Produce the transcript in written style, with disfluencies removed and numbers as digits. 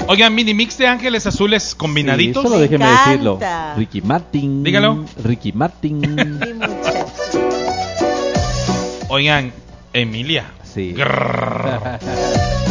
Oigan, mini mix de Ángeles Azules combinaditos. Sí, solo déjeme Me decirlo. encanta. Ricky Martin. Dígalo. Ricky Martin. Mi muchacho. Oigan, Emilia. Sí. Grrr.